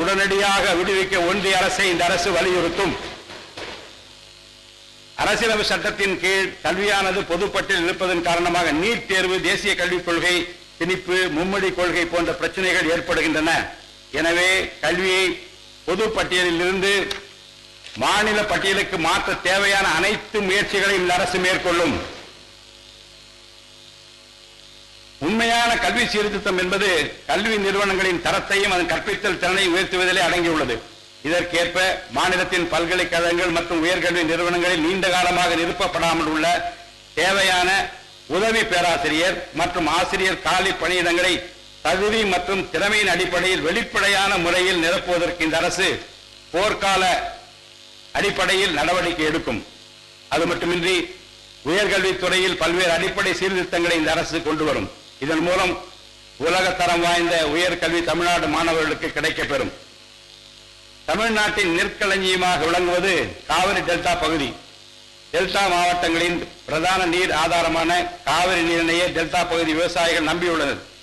உடனடியாக விடுவிக்க ஒன்றிய அரசை இந்த அரசு வலியுறுத்தும். அரசியலமைப்பு சட்டத்தின் கீழ் கல்வியானது பொதுப்பட்டியலில் இருப்பதன் காரணமாக நீட் தேர்வு, தேசிய கல்விக் கொள்கை திணிப்பு, மும்மொழி கொள்கை போன்ற பிரச்சனைகள் ஏற்படுகின்றன. எனவே கல்வியை பொது பட்டியலில் இருந்து மாநில பட்டியலுக்கு மாற்ற தேவையான அனைத்து முயற்சிகளையும் இந்த அரசு மேற்கொள்ளும். உண்மையான கல்வி சீர்திருத்தம் என்பது கல்வி நிறுவனங்களின் தரத்தையும் அதன் கற்பித்தல் திறனை உயர்த்துவதிலே அடங்கியுள்ளது. இதற்கேற்ப மாநிலத்தின் பல்கலைக்கழகங்கள் மற்றும் உயர்கல்வி நிறுவனங்களில் நீண்ட காலமாக நிரப்பப்படாமல் உள்ள தேவையான உதவி பேராசிரியர் மற்றும் ஆசிரியர் காலி பணியிடங்களை தகுதி மற்றும் திறமையின் அடிப்படையில் வெளிப்படையான முறையில் நிரப்புவதற்கு இந்த அரசு போர்க்கால அடிப்படையில் நடவடிக்கை எடுக்கும். அது மட்டுமின்றி உயர்கல்வித்துறையில் பல்வேறு அடிப்படை சீர்திருத்தங்களை இந்த அரசு கொண்டு வரும். இதன் மூலம் உலகத்தரம் வாய்ந்த உயர்கல்வி தமிழ்நாடு மாணவர்களுக்கு கிடைக்கப்பெறும். தமிழ்நாட்டின் நெற்களஞ்சியமாக விளங்குவது காவிரி டெல்டா பகுதி. டெல்டா மாவட்டங்களின் பிரதான நீர் ஆதாரமான காவிரி நீரினையே டெல்டா பகுதி விவசாயிகள் நம்பியுள்ளனர்.